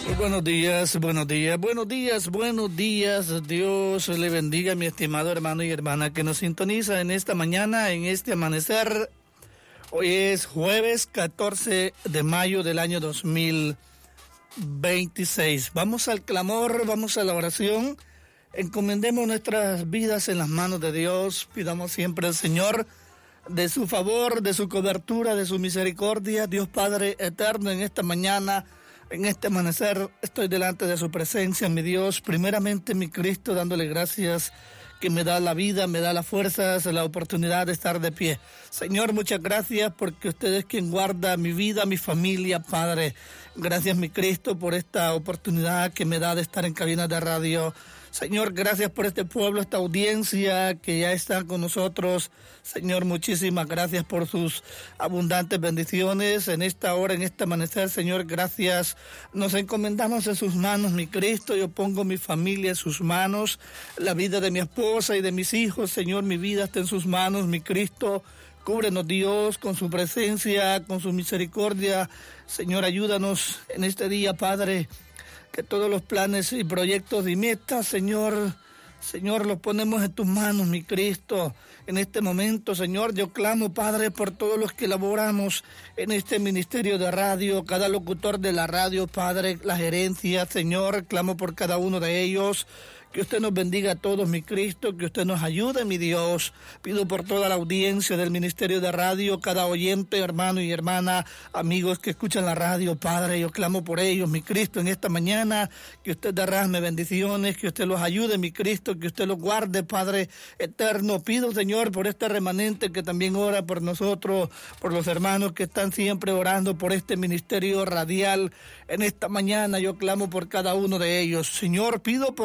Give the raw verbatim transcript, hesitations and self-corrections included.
Muy buenos días, buenos días, buenos días, buenos días. Dios le bendiga, mi estimado hermano y hermana que nos sintoniza en esta mañana, en este amanecer. Hoy es jueves catorce de mayo del año dos mil veintiséis. Vamos al clamor, vamos a la oración. Encomendemos nuestras vidas en las manos de Dios. Pidamos siempre al Señor de su favor, de su cobertura, de su misericordia. Dios Padre eterno, en esta mañana, en este amanecer, estoy delante de su presencia, mi Dios, primeramente mi Cristo, dándole gracias que me da la vida, me da las fuerzas, la oportunidad de estar de pie. Señor, muchas gracias porque usted es quien guarda mi vida, mi familia, Padre. Gracias, mi Cristo, por esta oportunidad que me da de estar en cabina de radio. Señor, gracias por este pueblo, esta audiencia que ya está con nosotros. Señor, muchísimas gracias por sus abundantes bendiciones en esta hora, en este amanecer. Señor, gracias. Nos encomendamos en sus manos, mi Cristo. Yo pongo mi familia en sus manos, la vida de mi esposa y de mis hijos. Señor, mi vida está en sus manos, mi Cristo. Cúbrenos, Dios, con su presencia, con su misericordia. Señor, ayúdanos en este día, Padre, que todos los planes y proyectos y metas, Señor, Señor, los ponemos en tus manos, mi Cristo. En este momento, Señor, yo clamo, Padre, por todos los que laboramos en este ministerio de radio, cada locutor de la radio, Padre, la gerencia, Señor, clamo por cada uno de ellos. Que usted nos bendiga a todos, mi Cristo, que usted nos ayude, mi Dios. Pido por toda la audiencia del Ministerio de Radio, cada oyente, hermano y hermana, amigos que escuchan la radio, Padre, yo clamo por ellos, mi Cristo, en esta mañana, que usted derrame bendiciones, que usted los ayude, mi Cristo, que usted los guarde, Padre eterno. Pido, Señor, por este remanente que también ora por nosotros, por los hermanos que están siempre orando por este ministerio radial. En esta mañana yo clamo por cada uno de ellos. Señor, pido por